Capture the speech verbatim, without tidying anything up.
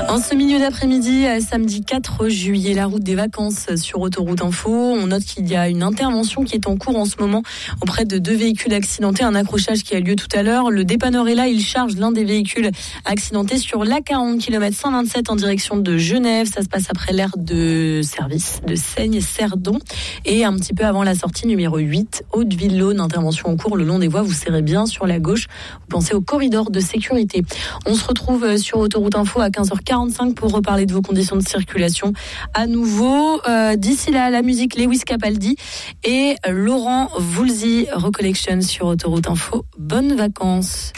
En ce milieu d'après-midi, samedi quatre juillet, la route des vacances sur Autoroute Info. On note qu'il y a une intervention qui est en cours en ce moment auprès de deux véhicules accidentés. Un accrochage qui a lieu tout à l'heure. Le dépanneur est là, il charge l'un des véhicules accidentés sur l'A quarante, kilomètre cent vingt-sept en direction de Genève. Ça se passe après l'aire de service de Seigne-Cerdon et un petit peu avant la sortie numéro huit, Haute-Ville-Laune. Intervention en cours le long des voies. Vous serrez bien sur la gauche. Vous pensez au corridor de sécurité. On se retrouve sur Autoroute Info à quinze heures quarante-cinq pour reparler de vos conditions de circulation à nouveau. Euh, d'ici là, la musique Lewis Capaldi et Laurent Voulzy, Recollection sur Autoroute Info. Bonnes vacances.